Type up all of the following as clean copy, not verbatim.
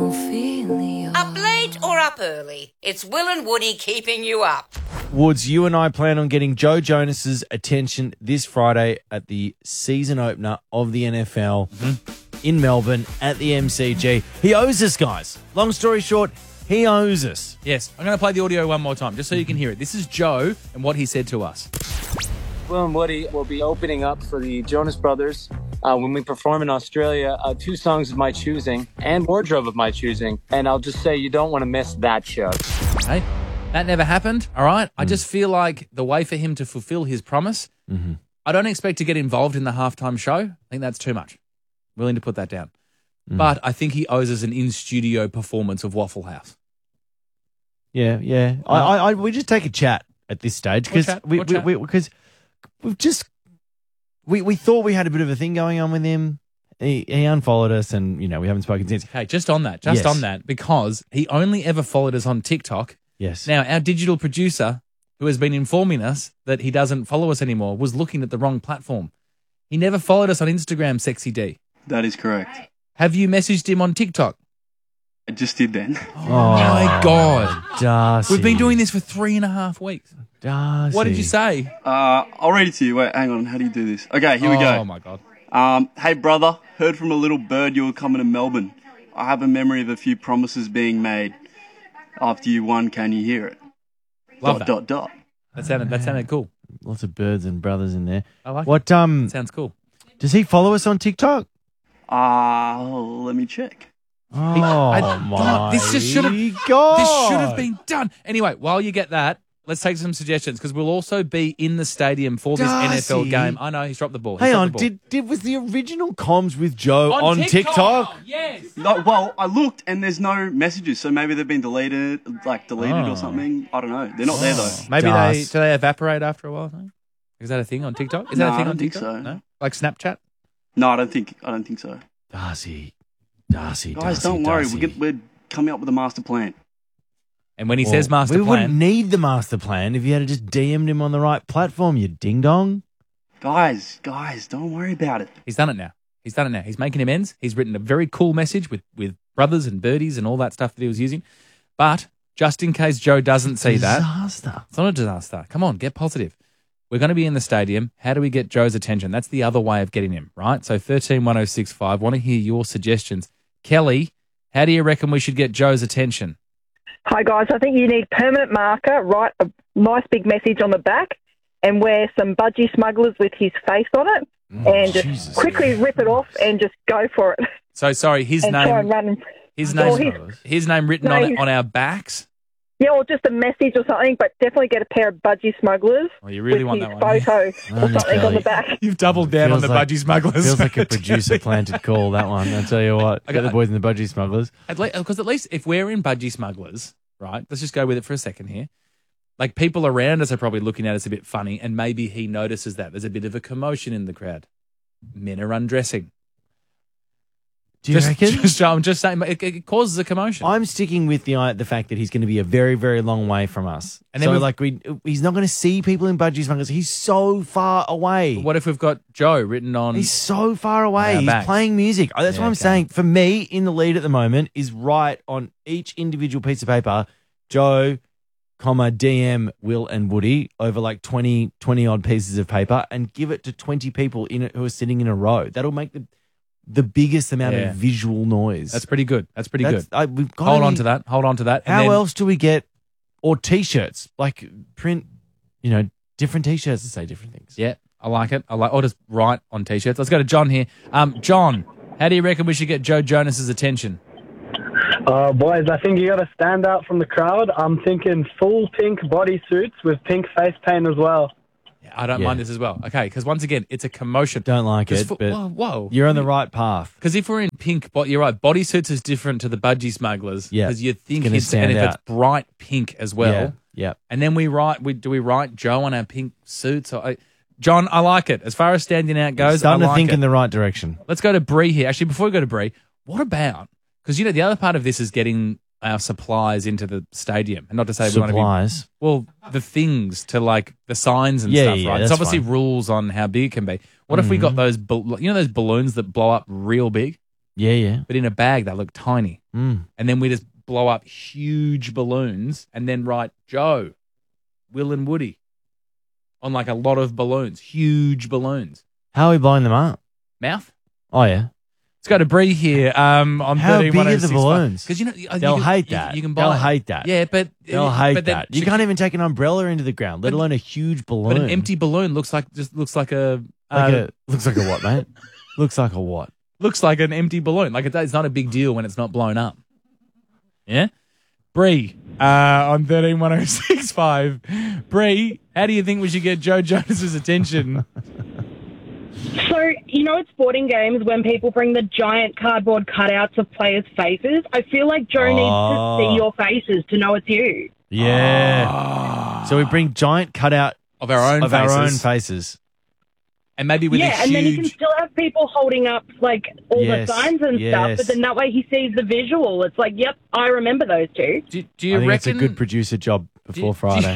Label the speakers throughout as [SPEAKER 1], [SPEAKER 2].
[SPEAKER 1] Ophelia.
[SPEAKER 2] Up late or up early? It's Will and Woody keeping you up.
[SPEAKER 3] Woods, you and I plan on getting Joe Jonas's attention this Friday at the season opener of the NFL in Melbourne at the MCG. He owes us, guys. Long story short, he owes us.
[SPEAKER 4] Yes, I'm going to play the audio one more time just so you can hear it. This is Joe and what he said to us.
[SPEAKER 5] Will and Woody will be opening up for the Jonas Brothers when we perform in Australia, 2 songs of my choosing and wardrobe of my choosing. And I'll just say you don't want to miss that show.
[SPEAKER 4] Hey, that never happened, all right? I just feel like the way for him to fulfill his promise, I don't expect to get involved in the halftime show. I think that's too much. Willing to put that down. But I think he owes us an in-studio performance of Waffle House.
[SPEAKER 3] Yeah. We just take a chat at this stage because we thought we had a bit of a thing going on with him. He unfollowed us, and we haven't spoken since.
[SPEAKER 4] Hey, just on that, because he only ever followed us on TikTok.
[SPEAKER 3] Yes.
[SPEAKER 4] Now, our digital producer, who has been informing us that he doesn't follow us anymore, was looking at the wrong platform. He never followed us on Instagram, Sexy D.
[SPEAKER 6] That is correct.
[SPEAKER 4] Have you messaged him on TikTok?
[SPEAKER 6] I just did then.
[SPEAKER 4] Oh my God.
[SPEAKER 3] Darcy.
[SPEAKER 4] We've been doing this for 3.5 weeks.
[SPEAKER 3] Darcy.
[SPEAKER 4] What did you say?
[SPEAKER 6] I'll read it to you. Wait, hang on. How do you do this? Okay, here we go.
[SPEAKER 4] Oh, my God.
[SPEAKER 6] Hey, brother. Heard from a little bird you were coming to Melbourne. I have a memory of a few promises being made. After you won, can you hear it?
[SPEAKER 4] Love
[SPEAKER 6] Dot.
[SPEAKER 4] That sounded cool.
[SPEAKER 3] Lots of birds and brothers in there.
[SPEAKER 4] I like
[SPEAKER 3] what,
[SPEAKER 4] it. Sounds cool.
[SPEAKER 3] Does he follow us on TikTok?
[SPEAKER 6] Let me check.
[SPEAKER 3] My
[SPEAKER 4] This just should have
[SPEAKER 3] God.
[SPEAKER 4] This should have been done. Anyway, while you get that, let's take some suggestions because we'll also be in the stadium for this
[SPEAKER 3] Darcy.
[SPEAKER 4] NFL game. I know he's dropped the ball.
[SPEAKER 3] Hang on, was the original comms with Joe on TikTok?
[SPEAKER 4] Yes.
[SPEAKER 6] No, well, I looked and there's no messages, so maybe they've been deleted or something. I don't know. They're not there though.
[SPEAKER 4] Maybe
[SPEAKER 3] Dust.
[SPEAKER 4] do they evaporate after a while? No? Is that a thing on TikTok? Is that a thing
[SPEAKER 6] I
[SPEAKER 4] on
[SPEAKER 6] don't think
[SPEAKER 4] TikTok?
[SPEAKER 6] so.
[SPEAKER 4] No? Like Snapchat?
[SPEAKER 6] No, I don't think so.
[SPEAKER 3] Darcy.
[SPEAKER 6] Guys, don't worry. We're coming up with a master plan.
[SPEAKER 4] And when he says master
[SPEAKER 3] we wouldn't
[SPEAKER 4] plan,
[SPEAKER 3] need the master plan if you had just DM'd him on the right platform, you ding-dong.
[SPEAKER 6] Guys, don't worry about it.
[SPEAKER 4] he's done it now. He's making amends. He's written a very cool message with brothers and birdies and all that stuff that he was using. But just in case Joe doesn't see that,
[SPEAKER 3] Disaster.
[SPEAKER 4] it's not a disaster. Come on, get positive. We're going to be in the stadium. How do we get Joe's attention? That's the other way of getting him, right? So 131065. Want to hear your suggestions. Kelly, how do you reckon we should get Joe's attention?
[SPEAKER 7] Hi, guys. I think you need permanent marker, write a nice big message on the back, and wear some budgie smugglers with his face on it, and just quickly rip it off and just go for it.
[SPEAKER 4] So, sorry, his
[SPEAKER 7] and try and run.
[SPEAKER 4] his name written on our backs?
[SPEAKER 7] Yeah, or just a message or something, but definitely get a pair of budgie smugglers
[SPEAKER 4] Oh, you really
[SPEAKER 7] with
[SPEAKER 4] want
[SPEAKER 7] his
[SPEAKER 4] that one?
[SPEAKER 7] photo or something on the back.
[SPEAKER 4] You've doubled down on the budgie smugglers.
[SPEAKER 3] Feels like a producer-planted call, that one. I'll tell you what. Get the boys in the budgie smugglers.
[SPEAKER 4] Because at least if we're in budgie smugglers, right, let's just go with it for a second here. Like, people around us are probably looking at us a bit funny, and maybe he notices that. There's a bit of a commotion in the crowd. Men are undressing.
[SPEAKER 3] Do you reckon?
[SPEAKER 4] I'm just saying, it causes a commotion.
[SPEAKER 3] I'm sticking with the fact that he's going to be a very, very long way from us.
[SPEAKER 4] And then
[SPEAKER 3] he's not going to see people in budgie smugglers. He's so far away.
[SPEAKER 4] What if we've got Joe written on?
[SPEAKER 3] He's so far away.
[SPEAKER 4] our
[SPEAKER 3] He's
[SPEAKER 4] backs.
[SPEAKER 3] playing music. That's what I'm saying. For me, in the lead at the moment, is write on each individual piece of paper, Joe, DM Will and Woody over like 20 odd pieces of paper, and give it to 20 people in it who are sitting in a row. That'll make the biggest amount of visual noise.
[SPEAKER 4] That's pretty good.
[SPEAKER 3] We've got
[SPEAKER 4] Hold on to that. And
[SPEAKER 3] How
[SPEAKER 4] then,
[SPEAKER 3] else do we get, or T-shirts, like print, different T-shirts that say different things.
[SPEAKER 4] Yeah, I like it. Or just write on T-shirts. Let's go to John here. John, how do you reckon we should get Joe Jonas's attention?
[SPEAKER 8] Boys, I think you got to stand out from the crowd. I'm thinking full pink bodysuits with pink face paint as well.
[SPEAKER 4] Yeah, I don't mind this as well. Okay, because once again, it's a commotion.
[SPEAKER 3] Don't like it, but
[SPEAKER 4] whoa.
[SPEAKER 3] You're on the right path.
[SPEAKER 4] Because if we're in pink, you're right, bodysuits is different to the budgie smugglers.
[SPEAKER 3] Yeah.
[SPEAKER 4] Because you think
[SPEAKER 3] gonna
[SPEAKER 4] it's
[SPEAKER 3] stand
[SPEAKER 4] and if
[SPEAKER 3] out.
[SPEAKER 4] it's bright pink as well.
[SPEAKER 3] Yeah.
[SPEAKER 4] And then we write Joe on our pink suits? John, I like it. As far as standing out goes,
[SPEAKER 3] Starting
[SPEAKER 4] I
[SPEAKER 3] to
[SPEAKER 4] like
[SPEAKER 3] think
[SPEAKER 4] it.
[SPEAKER 3] in the right direction.
[SPEAKER 4] Let's go to Bree here. Actually, before we go to Bree, what about, because the other part of this is getting our supplies into the stadium. And not to say we want to be...
[SPEAKER 3] Supplies?
[SPEAKER 4] Well, the things to like the signs and
[SPEAKER 3] Yeah,
[SPEAKER 4] stuff,
[SPEAKER 3] yeah,
[SPEAKER 4] right? There's
[SPEAKER 3] that's
[SPEAKER 4] obviously
[SPEAKER 3] fine.
[SPEAKER 4] rules on how big it can be. What if we got those, those balloons that blow up real big?
[SPEAKER 3] Yeah.
[SPEAKER 4] but in a bag they look tiny.
[SPEAKER 3] Mm.
[SPEAKER 4] And then we just blow up huge balloons and then write Joe, Will and Woody on like a lot of balloons, huge balloons.
[SPEAKER 3] How are we blowing them up?
[SPEAKER 4] Mouth?
[SPEAKER 3] Oh, yeah.
[SPEAKER 4] Let's go to Bree here. On
[SPEAKER 3] How big are the balloons?
[SPEAKER 4] Because
[SPEAKER 3] They'll hate that.
[SPEAKER 4] You can buy
[SPEAKER 3] They'll
[SPEAKER 4] it.
[SPEAKER 3] hate that.
[SPEAKER 4] Yeah, but
[SPEAKER 3] They'll hate
[SPEAKER 4] but then-
[SPEAKER 3] that. You can't even take an umbrella into the ground, let alone a huge balloon.
[SPEAKER 4] But an empty balloon looks like a
[SPEAKER 3] looks like a what, mate? Looks like a what?
[SPEAKER 4] looks like an empty balloon. Like it's not a big deal when it's not blown up. Yeah? Bree, on 131065. Bree, how do you think we should get Joe Jonas's attention?
[SPEAKER 1] So, you know, at sporting games when people bring the giant cardboard cutouts of players' faces, I feel like Joe needs to see your faces to know it's you.
[SPEAKER 3] Yeah. So we bring giant cutout
[SPEAKER 4] of our own
[SPEAKER 3] faces.
[SPEAKER 4] And maybe with a
[SPEAKER 1] and then you can still have people holding up, like, all the signs and stuff, but then that way he sees the visual. It's like, yep, I remember those two.
[SPEAKER 4] Do you
[SPEAKER 3] I think
[SPEAKER 4] reckon
[SPEAKER 3] it's a good producer job before Friday.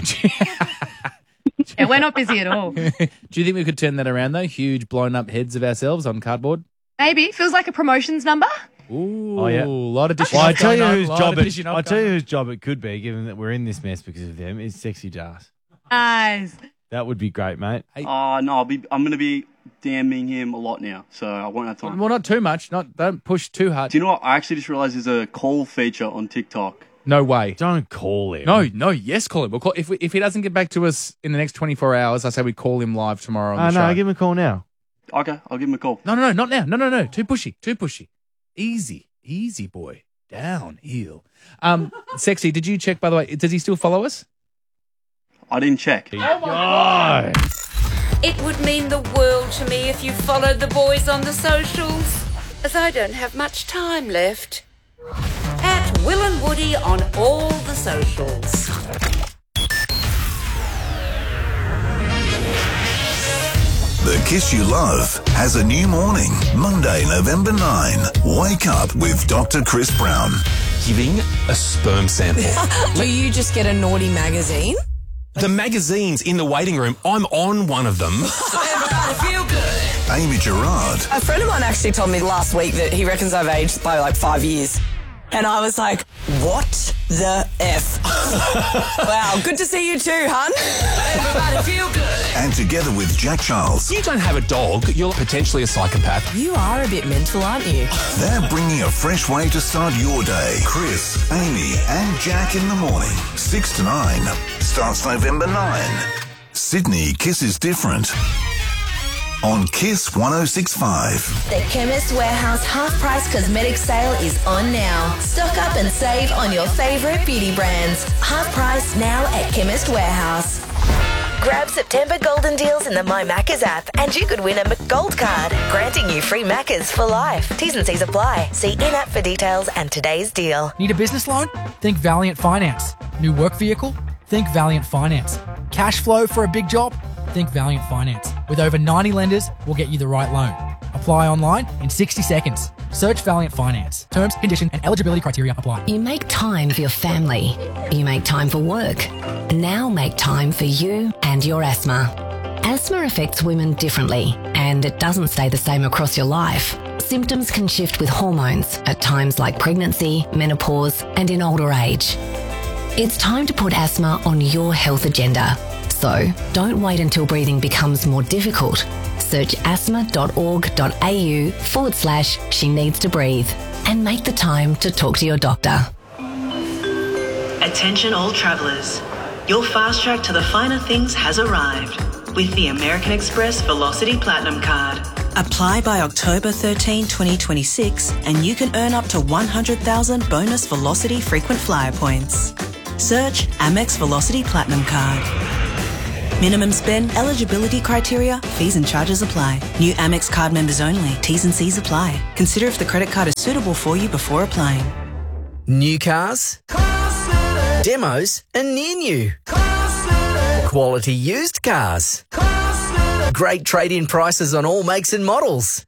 [SPEAKER 9] Yeah, we're not busy at all.
[SPEAKER 4] Do you think we could turn that around, though? Huge blown up heads of ourselves on cardboard?
[SPEAKER 9] Maybe. Feels like a promotions number.
[SPEAKER 4] Ooh,
[SPEAKER 3] Oh, yeah.
[SPEAKER 4] a lot of dishing
[SPEAKER 3] Well, I
[SPEAKER 4] off
[SPEAKER 3] tell you
[SPEAKER 4] going on,
[SPEAKER 3] whose
[SPEAKER 4] lot
[SPEAKER 3] job
[SPEAKER 4] of dishing off
[SPEAKER 3] I tell you
[SPEAKER 4] going
[SPEAKER 3] whose job it could be, given that we're in this mess because of them, is Sexy Jas.
[SPEAKER 9] Nice.
[SPEAKER 3] That would be great, mate.
[SPEAKER 6] No, I'm going to be DMing him a lot now, so I won't have time.
[SPEAKER 4] Well, not too much. Don't push too hard.
[SPEAKER 6] Do you know what? I actually just realized there's a call feature on TikTok.
[SPEAKER 4] No way.
[SPEAKER 3] Don't call him.
[SPEAKER 4] Yes, call him. We'll call, if he doesn't get back to us in the next 24 hours, I say we call him live tomorrow on the show.
[SPEAKER 3] No, give him a call now.
[SPEAKER 6] Okay, I'll give him a call.
[SPEAKER 4] No, not now. No. Too pushy. Easy, boy. Down, heel. Sexy, did you check, by the way, does he still follow us?
[SPEAKER 6] I didn't check.
[SPEAKER 3] Oh, my God.
[SPEAKER 2] It would mean the world to me if you followed the boys on the socials, as I don't have much time left. At Will and Woody on all the socials.
[SPEAKER 10] The Kiss You Love has a new morning. Monday, November 9. Wake up with Dr. Chris Brown.
[SPEAKER 11] Giving a sperm sample.
[SPEAKER 12] Do you just get a naughty magazine?
[SPEAKER 11] The magazines in the waiting room, I'm on one of them.
[SPEAKER 12] Feel good.
[SPEAKER 10] Amy Gerard.
[SPEAKER 12] A friend of mine actually told me last week that he reckons I've aged by like 5 years. And I was like, what the F? Wow, good to see you too, hun. Everybody feel good.
[SPEAKER 10] And together with Jack Charles.
[SPEAKER 11] You don't have a dog, you're potentially a psychopath.
[SPEAKER 12] You are a bit mental, aren't you?
[SPEAKER 10] They're bringing a fresh way to start your day. Chris, Amy and Jack in the morning. 6 to 9. Starts November 9. Sydney Kiss is different. On Kiss 106.5.
[SPEAKER 13] The Chemist Warehouse half-price cosmetic sale is on now. Stock up and save on your favourite beauty brands. Half price now at Chemist Warehouse. Grab September golden deals in the My Maccas app and you could win a McGold card, granting you free Maccas for life. T's and C's apply. See in-app for details and today's deal.
[SPEAKER 14] Need a business loan? Think Valiant Finance. New work vehicle? Think Valiant Finance. Cash flow for a big job? Think Valiant Finance. With over 90 lenders, we'll get you the right loan. Apply online in 60 seconds. Search Valiant Finance. Terms, conditions, and eligibility criteria apply.
[SPEAKER 15] You make time for your family. You make time for work. Now make time for you and your asthma. Asthma affects women differently, and it doesn't stay the same across your life. Symptoms can shift with hormones at times like pregnancy, menopause, and in older age. It's time to put asthma on your health agenda. So, don't wait until breathing becomes more difficult. Search asthma.org.au/she needs to breathe and make the time to talk to your doctor.
[SPEAKER 16] Attention all travellers. Your fast track to the finer things has arrived with the American Express Velocity Platinum Card. Apply by October 13, 2026 and you can earn up to 100,000 bonus Velocity frequent flyer points. Search Amex Velocity Platinum Card. Minimum spend, eligibility criteria, fees and charges apply. New Amex card members only. T's and C's apply. Consider if the credit card is suitable for you before applying.
[SPEAKER 17] New cars, demos and near new. Quality used cars. Great trade-in prices on all makes and models.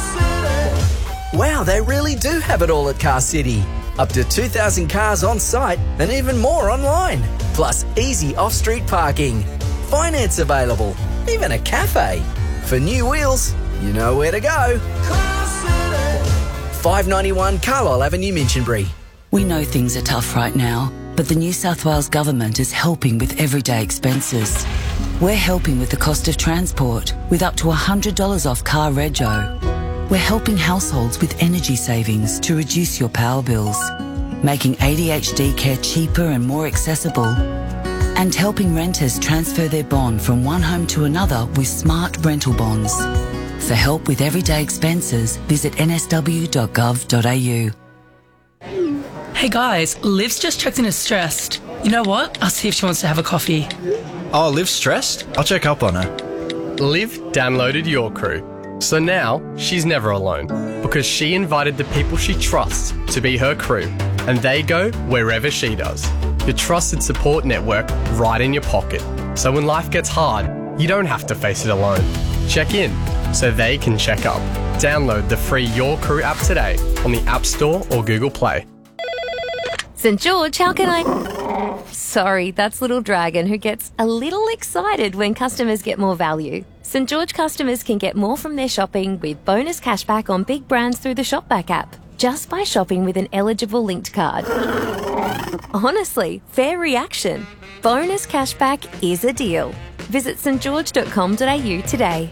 [SPEAKER 17] Wow, they really do have it all at Car City. Up to 2,000 cars on site and even more online. Plus easy off-street parking. Finance available, even a cafe. For new wheels, you know where to go. 591 Carlisle Avenue, Minchinbury.
[SPEAKER 18] We know things are tough right now, but the New South Wales Government is helping with everyday expenses. We're helping with the cost of transport, with up to $100 off car rego. We're helping households with energy savings to reduce your power bills, making ADHD care cheaper and more accessible, and helping renters transfer their bond from one home to another with smart rental bonds. For help with everyday expenses, visit nsw.gov.au.
[SPEAKER 19] Hey guys, Liv's just checked in as stressed. You know what? I'll see if she wants to have a coffee.
[SPEAKER 20] Oh, Liv's stressed? I'll check up on her.
[SPEAKER 21] Liv downloaded Your Crew. So now she's never alone because she invited the people she trusts to be her crew and they go wherever she does. Your trusted support network right in your pocket. So when life gets hard, you don't have to face it alone. Check in so they can check up. Download the free Your Crew app today on the App Store or Google Play.
[SPEAKER 22] St. George, how can I... Sorry, that's Little Dragon who gets a little excited when customers get more value. St. George customers can get more from their shopping with bonus cashback on big brands through the Shopback app, just by shopping with an eligible linked card. Honestly, fair reaction. Bonus cashback is a deal. Visit stgeorge.com.au today.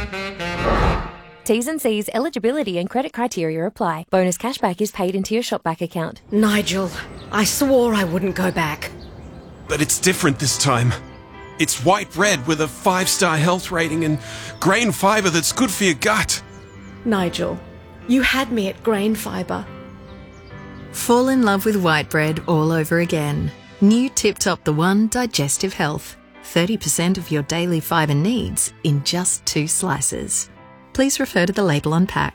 [SPEAKER 22] T's and C's, eligibility and credit criteria apply. Bonus cashback is paid into your Shopback account.
[SPEAKER 23] Nigel, I swore I wouldn't go back.
[SPEAKER 11] But it's different this time. It's white bread with a 5-star health rating and grain fibre that's good for your gut.
[SPEAKER 23] Nigel, you had me at grain fibre.
[SPEAKER 24] Fall in love with white bread all over again. New Tip Top The One Digestive Health. 30% of your daily fibre needs in just 2 slices. Please refer to the label on pack.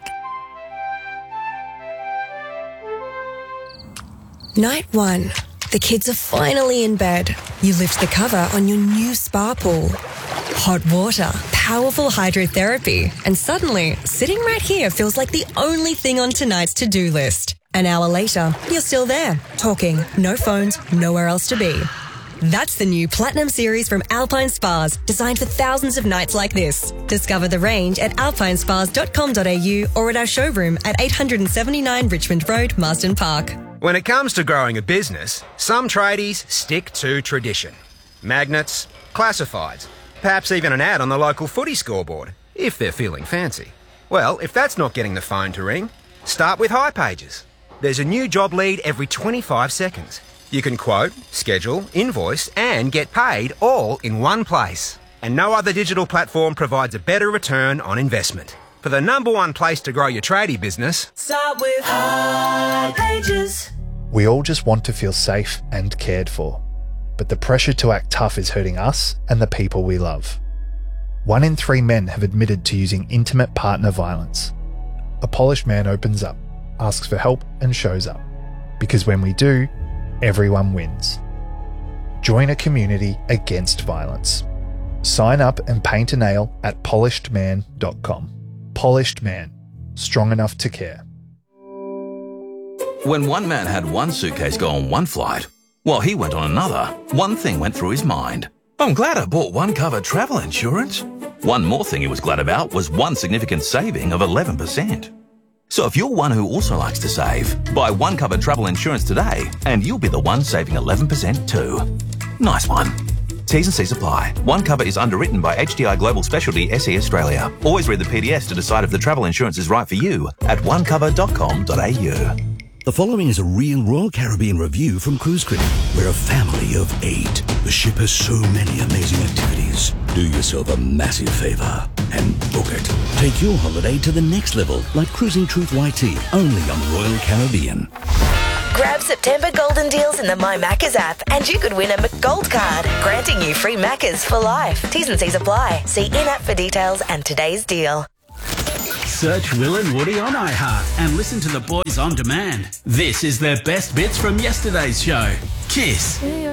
[SPEAKER 25] Night 1. The kids are finally in bed. You lift the cover on your new spa pool. Hot water, powerful hydrotherapy, and suddenly, sitting right here feels like the only thing on tonight's to-do list. An hour later, you're still there, talking, no phones, nowhere else to be. That's the new Platinum Series from Alpine Spas, designed for thousands of nights like this. Discover the range at alpinespas.com.au or at our showroom at 879 Richmond Road, Marsden Park.
[SPEAKER 26] When it comes to growing a business, some tradies stick to tradition. Magnets, classifieds, perhaps even an ad on the local footy scoreboard, if they're feeling fancy. Well, if that's not getting the phone to ring, start with hipages. There's a new job lead every 25 seconds. You can quote, schedule, invoice, and get paid all in one place. And no other digital platform provides a better return on investment. For the #1 place to grow your tradie business,
[SPEAKER 27] start with hipages.
[SPEAKER 28] We all just want to feel safe and cared for. But the pressure to act tough is hurting us and the people we love. 1 in 3 men have admitted to using intimate partner violence. A polished man opens up, asks for help, and shows up. Because when we do, everyone wins. Join a community against violence. Sign up and paint a nail at polishedman.com. Polished Man. Strong enough to care.
[SPEAKER 29] When one man had one suitcase go on one flight, while he went on another, one thing went through his mind. I'm glad I bought OneCover travel insurance. One more thing he was glad about was one significant saving of 11%. So if you're one who also likes to save, buy OneCover travel insurance today and you'll be the one saving 11% too. Nice one. T's and C's apply. OneCover is underwritten by HDI Global Specialty SE Australia. Always read the PDS to decide if the travel insurance is right for you at onecover.com.au.
[SPEAKER 30] The following is a real Royal Caribbean review from Cruise Critic. We're a family of 8. The ship has so many amazing activities. Do yourself a massive favour and book it. Take your holiday to the next level, like Cruising Truth YT, only on Royal Caribbean.
[SPEAKER 13] Grab September golden deals in the My Maccas app and you could win a McGold card, granting you free Maccas for life. T's and C's apply. See in-app for details and today's deal.
[SPEAKER 31] Search Will and Woody on iHeart and listen to the boys on demand. This is their best bits from yesterday's show. Kiss.